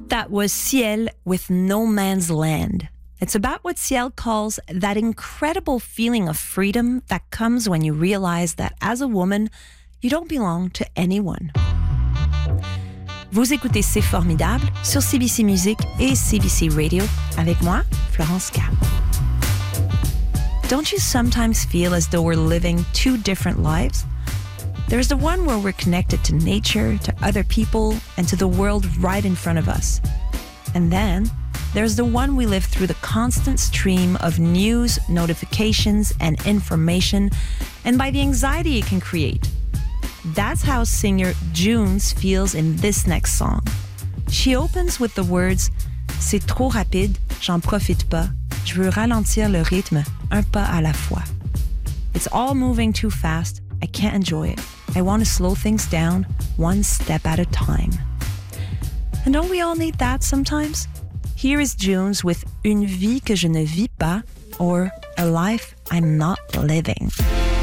That was Ciel with No Man's Land. It's about what Ciel calls that incredible feeling of freedom that comes when you realize that as a woman, you don't belong to anyone. Vous écoutez C'est Formidable sur CBC Music et CBC Radio avec moi, Florence Cap. Don't you sometimes feel as though we're living two different lives? There's the one where we're connected to nature, to other people, and to the world right in front of us. And then there's the one we live through the constant stream of news, notifications, and information, and by the anxiety it can create. That's how singer Junes feels in this next song. She opens with the words "C'est trop rapide, j'en profite pas. Je veux ralentir le rythme, un pas à la fois. It's all moving too fast. I can't enjoy it. I want to slow things down, one step at a time." And don't we all need that sometimes? Here is Junes with Une vie que je ne vis pas, or A life I'm not living.